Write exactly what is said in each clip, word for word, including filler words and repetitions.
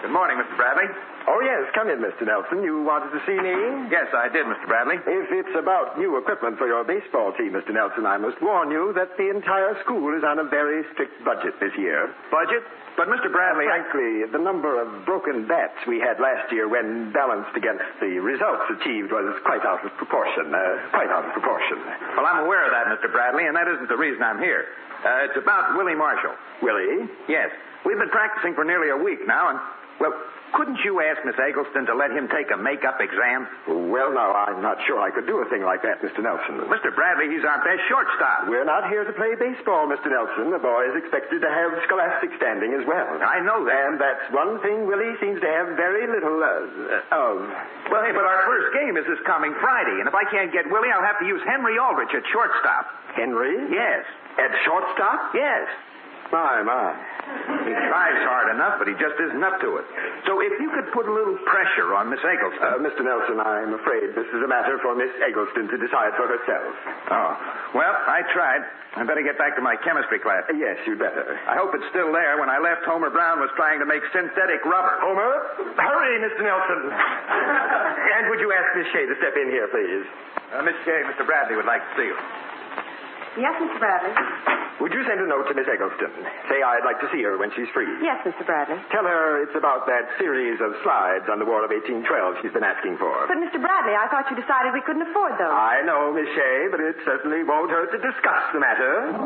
Good morning, Mister Bradley. Oh, yes. Come in, Mister Nelson. You wanted to see me? Yes, I did, Mister Bradley. If it's about new equipment for your baseball team, Mister Nelson, I must warn you that the entire school is on a very strict budget this year. Budget? But, Mister Bradley... Uh, frankly, the number of broken bats we had last year when balanced against the results achieved was quite out of proportion. Uh, quite out of proportion. Well, I'm aware of that, Mister Bradley, and that isn't the reason I'm here. Uh, it's about Willie Marshall. Willie? Yes. We've been practicing for nearly a week now, and, well, couldn't you ask Miss Eggleston to let him take a makeup exam? Well, now, I'm not sure I could do a thing like that, Mister Nelson. Mister Bradley, he's our best shortstop. We're not here to play baseball, Mister Nelson. The boy is expected to have scholastic standing as well. I know that. And that's one thing Willie seems to have very little uh, of. Well, hey, but our first game is this coming Friday, and if I can't get Willie, I'll have to use Henry Aldrich at shortstop. Henry? Yes. At shortstop? Yes. My, my. He tries hard enough, but he just isn't up to it. So if you could put a little pressure on Miss Eggleston... Uh, Mister Nelson, I'm afraid this is a matter for Miss Eggleston to decide for herself. Oh. Well, I tried. I better get back to my chemistry class. Uh, yes, you'd better. I hope it's still there. When I left, Homer Brown was trying to make synthetic rubber. Homer? Hurry, Mister Nelson. And would you ask Miss Shea to step in here, please? Uh, Miss Shea, Mister Bradley would like to see you. Yes, Mister Bradley. Would you send a note to Miss Eggleston? Say I'd like to see her when she's free. Yes, Mister Bradley. Tell her it's about that series of slides on the War of eighteen twelve she's been asking for. But, Mister Bradley, I thought you decided we couldn't afford those. I know, Miss Shea, but it certainly won't hurt to discuss the matter.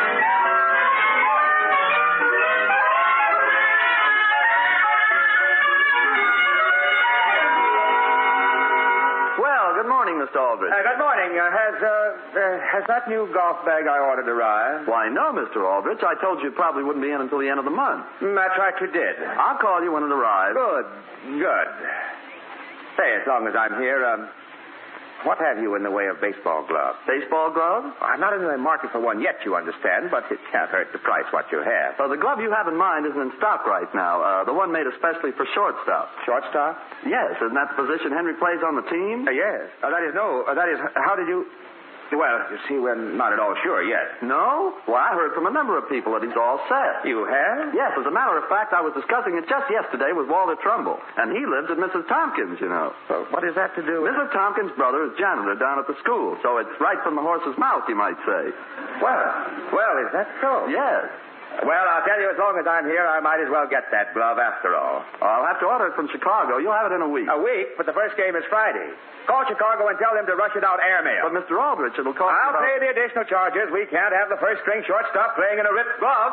Good morning, Mister Aldrich. Uh, good morning. Uh, has uh, uh, has that new golf bag I ordered arrived? Why, no, Mister Aldrich. I told you it probably wouldn't be in until the end of the month. Mm, that's right, you did. I'll call you when it arrives. Good, good. Say, as long as I'm here, um, what have you in the way of baseball gloves? Baseball gloves? I'm not in the market for one yet, you understand, but it can't hurt to price what you have. Uh, the glove you have in mind isn't in stock right now. Uh, the one made especially for shortstop. Shortstop? Yes, isn't that the position Henry plays on the team? Uh, yes. Uh, that is, no, uh, that is, how did you... Well, you see, we're not at all sure yet. No? Well, I heard from a number of people that he's all set. You have? Yes, as a matter of fact, I was discussing it just yesterday with Walter Trumbull, and he lives at Missus Tompkins, you know. Well, what does that to do with... Missus Tompkins' brother is janitor down at the school, so it's right from the horse's mouth, you might say. Well, well, is that so? Yes. Well, I'll tell you, as long as I'm here, I might as well get that glove after all. I'll have to order it from Chicago. You'll have it in a week. A week? But the first game is Friday. Call Chicago and tell them to rush it out airmail. But, Mister Aldrich, it'll cost... I'll about... pay the additional charges. We can't have the first-string shortstop playing in a ripped glove.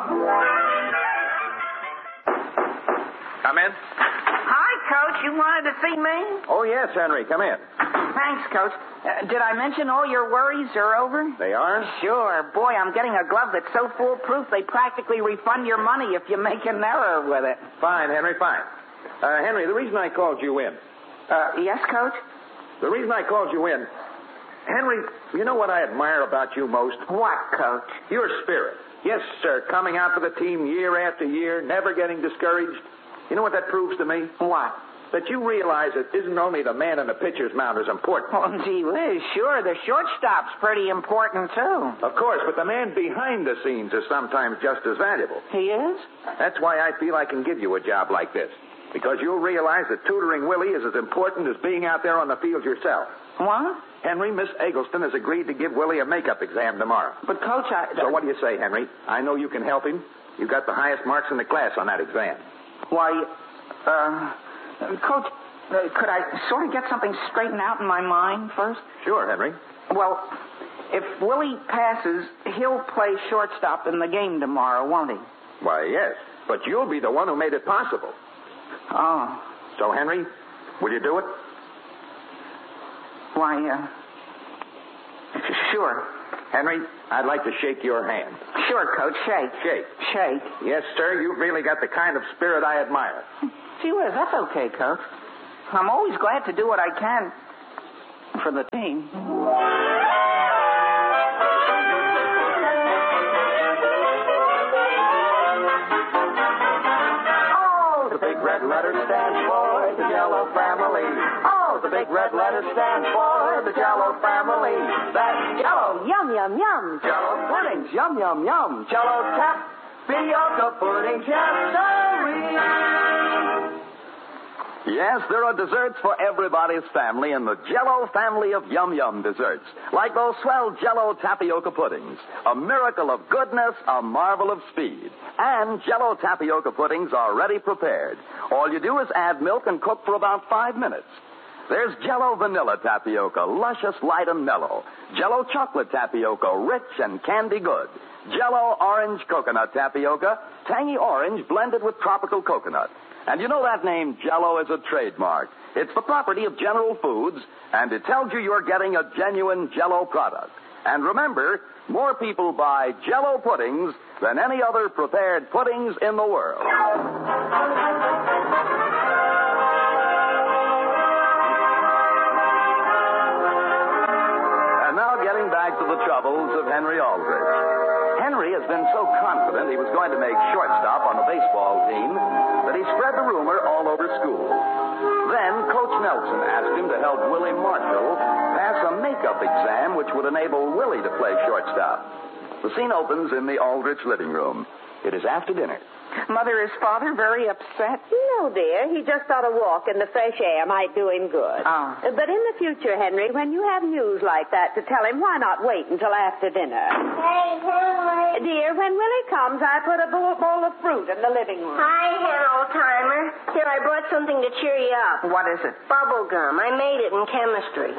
Come in. Hi, Coach. You wanted to see me? Oh, yes, Henry. Come in. Thanks, Coach. Uh, did I mention all your worries are over? They are? Sure. Boy, I'm getting a glove that's so foolproof they practically refund your money if you make an error with it. Fine, Henry, fine. Uh, Henry, the reason I called you in... Uh, yes, Coach? The reason I called you in... Henry, you know what I admire about you most? What, Coach? Your spirit. Yes, sir. Coming out for the team year after year, never getting discouraged. You know what that proves to me? What? That you realize it isn't only the man in the pitcher's mound is important. Oh, gee whiz, sure, the shortstop's pretty important, too. Of course, but the man behind the scenes is sometimes just as valuable. He is? That's why I feel I can give you a job like this. Because you'll realize that tutoring Willie is as important as being out there on the field yourself. What? Henry, Miss Eggleston has agreed to give Willie a makeup exam tomorrow. But, Coach, I... So what do you say, Henry? I know you can help him. You got the highest marks in the class on that exam. Why, uh... Coach, uh, could I sort of get something straightened out in my mind first? Sure, Henry. Well, if Willie passes, he'll play shortstop in the game tomorrow, won't he? Why, yes. But you'll be the one who made it possible. Oh. So, Henry, will you do it? Why, uh... Sure. Henry, I'd like to shake your hand. Sure, Coach. Shake. Shake. Shake. Yes, sir. You've really got the kind of spirit I admire. Gee whiz, that's okay, Coach. I'm always glad to do what I can for the team. Oh, the big red letter stands for the Jello family. Oh, the big red letter stands for the Jello family. That's Jello. Yum, yum, yum. Jello puddings. Yum, yum, yum. Jello tapioca pudding. Yes, sirree. Yes, there are desserts for everybody's family in the Jell-O family of yum-yum desserts. Like those swell Jell-O tapioca puddings. A miracle of goodness, a marvel of speed. And Jell-O tapioca puddings are ready prepared. All you do is add milk and cook for about five minutes. There's Jell-O vanilla tapioca, luscious, light, and mellow. Jell-O chocolate tapioca, rich and candy good. Jell-O orange coconut tapioca, tangy orange blended with tropical coconut. And you know that name Jell-O is a trademark. It's the property of General Foods, and it tells you you're getting a genuine Jell-O product. And remember, more people buy Jell-O puddings than any other prepared puddings in the world. And now getting back to the troubles of Henry Aldrich. Henry has been so confident he was going to make shortstop on the baseball team that he spread the rumor all over school. Then Coach Nelson asked him to help Willie Marshall pass a makeup exam which would enable Willie to play shortstop. The scene opens in the Aldrich living room. It is after dinner. Mother, is Father very upset? No, dear. He just thought a walk in the fresh air might do him good. Oh. But in the future, Henry, when you have news like that to tell him, why not wait until after dinner? Hey, Henry. Dear, when Willie comes, I put a bowl, bowl of fruit in the living room. Hi, Hen, old-timer. Here, I brought something to cheer you up. What is it? Bubble gum. I made it in chemistry.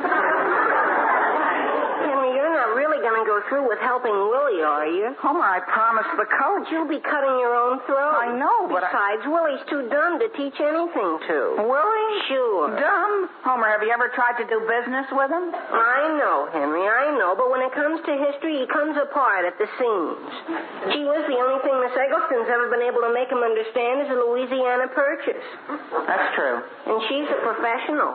Henry, you're not really going to go through with helping Willie, are you? Homer, I promised the coach. You'll be cutting your own throat. I know, but Besides, I... Willie's too dumb to teach anything to. Willie? Sure. Dumb? Homer, have you ever tried to do business with him? I know, Henry, I know. But when it comes to history, he comes apart at the seams. Gee whiz, the only thing Miss Eggleston's ever been able to make him understand is a Louisiana Purchase. That's true. And she's a professional.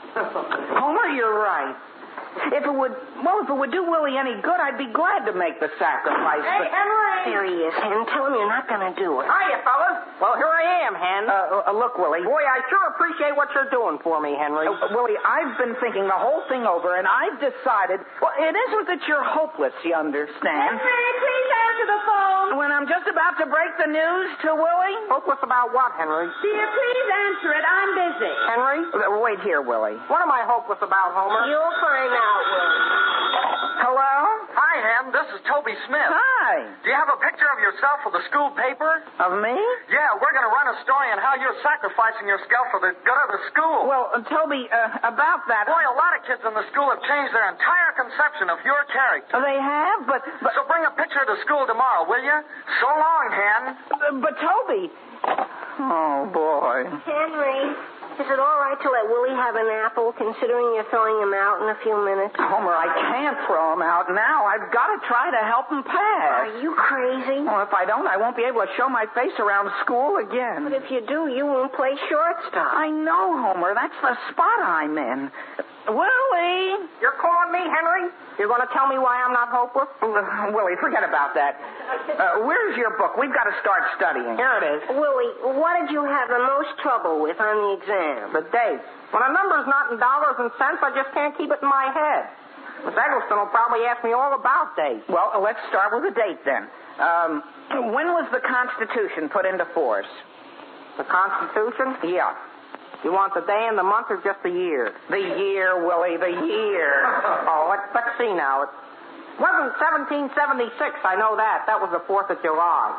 Homer, you're right. If it would, well, if it would do Willie any good, I'd be glad to make the sacrifice. Hey, but... Henry! There he is, Hen. Tell him you're not going to do it. Hiya, fellas. Well, here I am, Hen. Uh, uh, look, Willie. Boy, I sure appreciate what you're doing for me, Henry. Uh, Willie, I've been thinking the whole thing over, and I've decided, well, it isn't that you're hopeless, you understand. Henry, please answer the phone. When I'm just about to break the news to Willie. Hopeless about what, Henry? Dear, please answer it. I'm busy. Henry? Uh, wait here, Willie. What am I hopeless about, Homer? You'll find out, Willie. Hello? Hi, Hen. This is Toby Smith. Hi. Do you have a picture of yourself for the school paper? Of me? Yeah, we're going to run a story on how you're sacrificing yourself for the good of the school. Well, uh, Toby, uh, about that... Boy, a lot of kids in the school have changed their entire conception of your character. They have, but... but... So bring a picture to school tomorrow, will you? So long, Hen. Uh, but, Toby... Oh, boy. Henry, is it all right to let Willie have an apple, considering you're throwing him out in a few minutes? Homer, I can't throw him out now. I've got to try to help him pass. Are you crazy? Well, if I don't, I won't be able to show my face around school again. But if you do, you won't play shortstop. I know, Homer. That's the spot I'm in. Willie! You're calling me, Henry? You're going to tell me why I'm not hopeless? Uh, Willie, forget about that. Uh, where's your book? We've got to start studying. Here it is. Willie, what did you have the most trouble with on the exam? The date. When a number's not in dollars and cents, I just can't keep it in my head. Miss Eggleston will probably ask me all about dates. Well, uh, let's start with the date then. Um, when was the Constitution put into force? The Constitution? Yeah. You want the day and the month or just the year? The year, Willie, the year. Oh, let's, let's see now. It wasn't seventeen seventy-six, I know that. That was the fourth of July.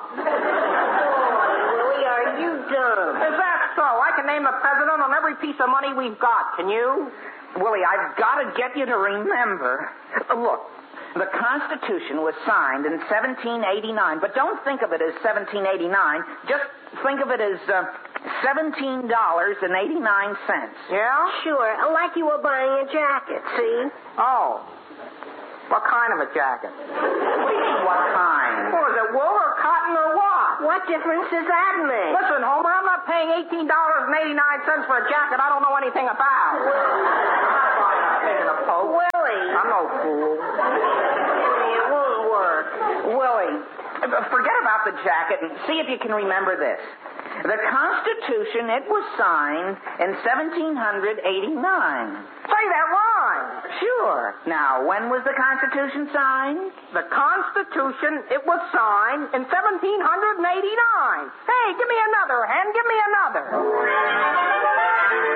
Willie, are you dumb? Is that so? I can name the president on every piece of money we've got. Can you? Willie, I've got to get you to remember. Look, the Constitution was signed in seventeen eighty-nine, but don't think of it as seventeen eighty-nine. Just think of it as uh, seventeen dollars and eighty-nine cents. Yeah? Sure, like you were buying a jacket, see? Oh. What kind of a jacket? What do you mean, what kind? Well, is it wool or cotton or what? What difference does that make? Listen, Homer, I'm not paying eighteen dollars and eighty-nine cents for a jacket I don't know anything about. Willie. I'm no fool. It won't work. Willie, forget about the jacket and see if you can remember this. The Constitution, it was signed in seventeen eighty-nine. Say that rhymes. Sure. Now, when was the Constitution signed? The Constitution, it was signed in seventeen eighty-nine. Hey, give me another, Hen. Give me another.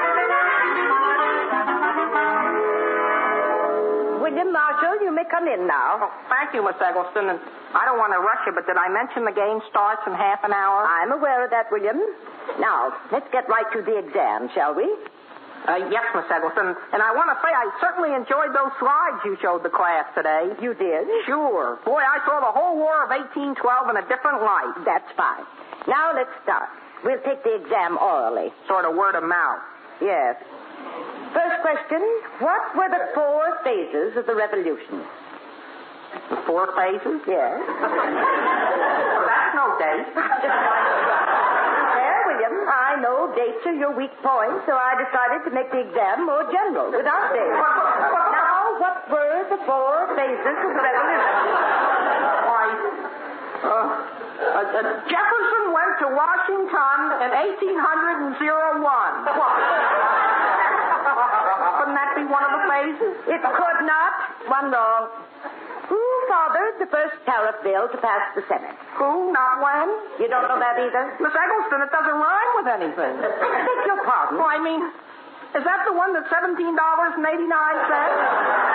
come in now. Oh, thank you, Miss Eggleston. And I don't want to rush you, but did I mention the game starts in half an hour? I'm aware of that, William. Now, let's get right to the exam, shall we? Uh, yes, Miss Eggleston. And I want to say I certainly enjoyed those slides you showed the class today. You did? Sure. Boy, I saw the whole War of eighteen twelve in a different light. That's fine. Now let's start. We'll take the exam orally. Sort of word of mouth. Yes. First question, what were the four phases of the revolution? The four phases? Yes. Well, that's no date. There, William, I know dates are your weak point, so I decided to make the exam more general, without dates. Now, what were the four phases of the revolution? Why, uh, uh, uh, Jefferson went to Washington in eighteen oh one. Couldn't that be one of the phases? It could not. One wrong. Who fathered the first tariff bill to pass the Senate? Who, not when? You don't know that either? Miss Eggleston, it doesn't rhyme with anything. I beg your pardon. Well, I mean, is that the one that's seventeen dollars and eighty-nine cents?